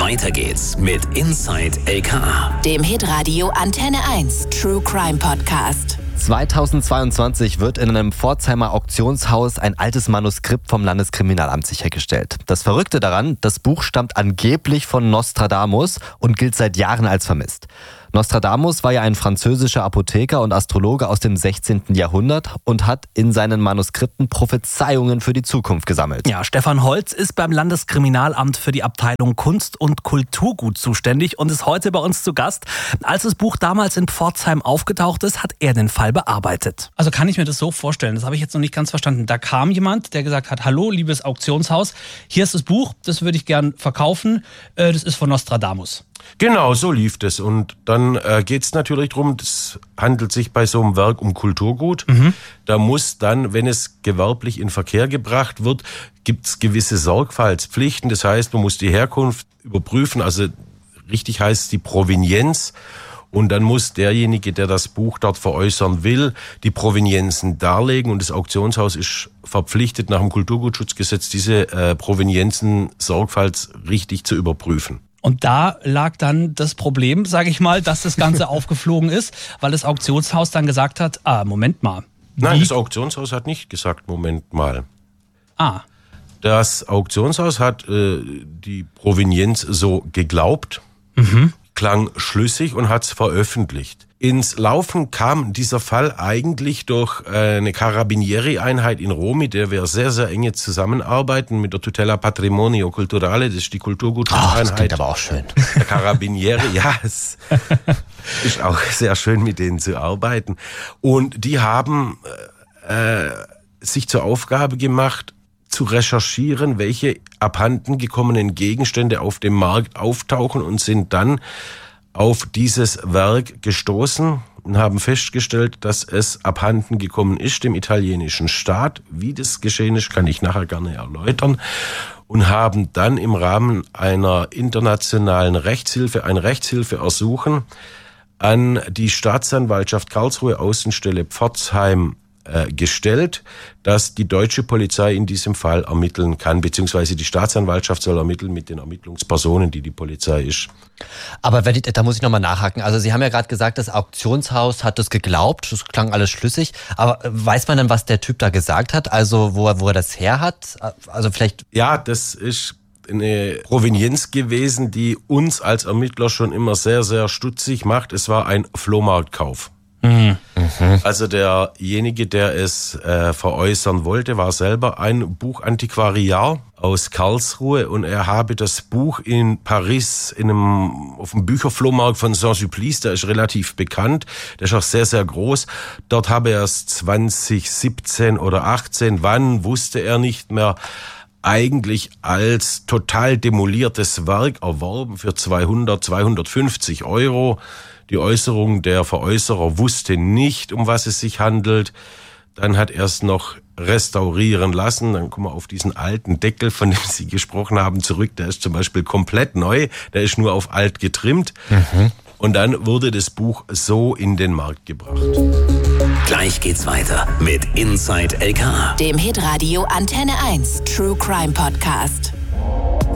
Weiter geht's mit Inside LKA, dem Hitradio Antenne 1 True Crime Podcast. 2022 wird in einem Pforzheimer Auktionshaus ein altes Manuskript vom Landeskriminalamt sichergestellt. Das Verrückte daran, das Buch stammt angeblich von Nostradamus und gilt seit Jahren als vermisst. Nostradamus war ja ein französischer Apotheker und Astrologe aus dem 16. Jahrhundert und hat in seinen Manuskripten Prophezeiungen für die Zukunft gesammelt. Ja, Stefan Holz ist beim Landeskriminalamt für die Abteilung Kunst und Kulturgut zuständig und ist heute bei uns zu Gast. Als das Buch damals in Pforzheim aufgetaucht ist, hat er den Fall bearbeitet. Also kann ich mir das so vorstellen, das habe ich jetzt noch nicht ganz verstanden. Da kam jemand, der gesagt hat, hallo, liebes Auktionshaus, hier ist das Buch, das würde ich gern verkaufen, das ist von Nostradamus. Genau, so lief das. Und dann geht es natürlich darum, es handelt sich bei so einem Werk um Kulturgut. Da muss dann, wenn es gewerblich in Verkehr gebracht wird, gibt es gewisse Sorgfaltspflichten. Das heißt, man muss die Herkunft überprüfen, also richtig heißt es die Provenienz. Und dann muss derjenige, der das Buch dort veräußern will, die Provenienzen darlegen. Und das Auktionshaus ist verpflichtet, nach dem Kulturgutschutzgesetz diese Provenienzen sorgfaltsrichtig zu überprüfen. Und da lag dann das Problem, sage ich mal, dass das Ganze aufgeflogen ist, weil das Auktionshaus dann gesagt hat, Moment mal. Nein, das Auktionshaus hat nicht gesagt, Moment mal. Das Auktionshaus hat die Provenienz so geglaubt, klang schlüssig und hat es veröffentlicht. Ins Laufen kam dieser Fall eigentlich durch eine Carabinieri-Einheit in Rom, mit der wir sehr, sehr enge zusammenarbeiten, mit der Tutela Patrimonio Culturale, das ist die Kulturgutschutzeinheit. Das klingt aber auch schön. Der Carabinieri, ja, es ist auch sehr schön, mit denen zu arbeiten. Und die haben sich zur Aufgabe gemacht, zu recherchieren, welche abhanden gekommenen Gegenstände auf dem Markt auftauchen und sind dann auf dieses Werk gestoßen und haben festgestellt, dass es abhanden gekommen ist dem italienischen Staat. Wie das geschehen ist, kann ich nachher gerne erläutern. Und haben dann im Rahmen einer internationalen Rechtshilfe ein Rechtshilfeersuchen an die Staatsanwaltschaft Karlsruhe Außenstelle Pforzheim gestellt, dass die deutsche Polizei in diesem Fall ermitteln kann, beziehungsweise die Staatsanwaltschaft soll ermitteln mit den Ermittlungspersonen, die Polizei ist. Aber da muss ich nochmal nachhaken. Also Sie haben ja gerade gesagt, das Auktionshaus hat das geglaubt, das klang alles schlüssig. Aber weiß man dann, was der Typ da gesagt hat? Also wo er das her hat? Also vielleicht... Ja, das ist eine Provenienz gewesen, die uns als Ermittler schon immer sehr, sehr stutzig macht. Es war ein Flohmarktkauf. Also derjenige, der es veräußern wollte, war selber ein Buchantiquariat aus Karlsruhe und er habe das Buch in Paris auf dem Bücherflohmarkt von Saint-Sulpice, der ist relativ bekannt, der ist auch sehr, sehr groß. Dort habe er es 2017 oder 18, wann, wusste er nicht mehr, eigentlich als total demoliertes Werk erworben für 250 €. Die Äußerung der Veräußerer wusste nicht, um was es sich handelt. Dann hat er es noch restaurieren lassen. Dann kommen wir auf diesen alten Deckel, von dem Sie gesprochen haben, zurück. Der ist zum Beispiel komplett neu. Der ist nur auf alt getrimmt. Und dann wurde das Buch so in den Markt gebracht. Gleich geht's weiter mit Inside LKA, dem Hitradio Antenne 1 True Crime Podcast.